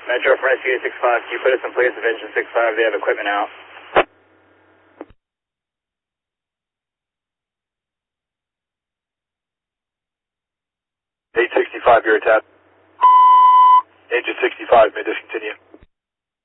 Metro for Rescue 65, can you put us in place of engine 65? They have equipment out. 865, you're tapped. Engine 65, may discontinue.